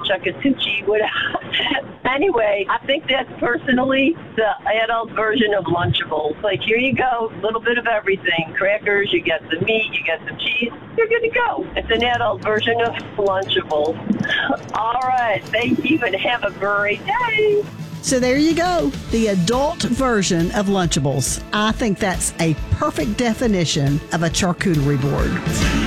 chuck-a-tucci, whatever. Anyway, I think that's personally the adult version of Lunchables. Like, here you go, a little bit of everything. Crackers, you get some meat, you get some cheese, you're good to go. It's an adult version of Lunchables. All right, thank you, and have a great day. So there you go, the adult version of Lunchables. I think that's a perfect definition of a charcuterie board.